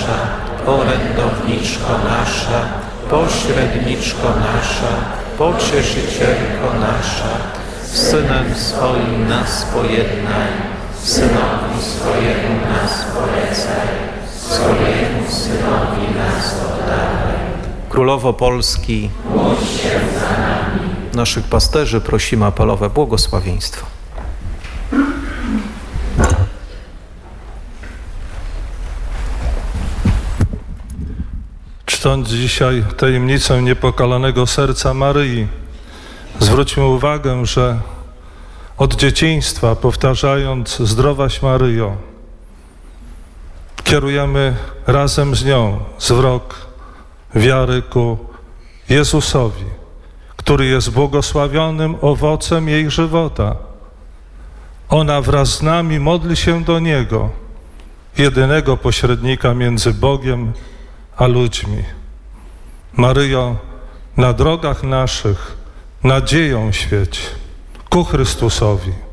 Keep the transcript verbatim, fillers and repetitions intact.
nasza, orędowniczko nasza, pośredniczko nasza, pocieszycielko nasza, Synem swoim nas pojednaj, Synowi swojemu nas polecaj, swojemu Synowi nas oddawaj. Królowo Polski, módl się za nami. Naszych pasterzy prosimy o apelowe błogosławieństwo. Czcząc dzisiaj tajemnicę niepokalanego serca Maryi, zwróćmy uwagę, że od dzieciństwa, powtarzając zdrowaś Maryjo, kierujemy razem z nią wzrok wiary ku Jezusowi, który jest błogosławionym owocem jej żywota. Ona wraz z nami modli się do Niego, jedynego pośrednika między Bogiem a ludźmi. Maryjo, na drogach naszych nadzieją świeć ku Chrystusowi.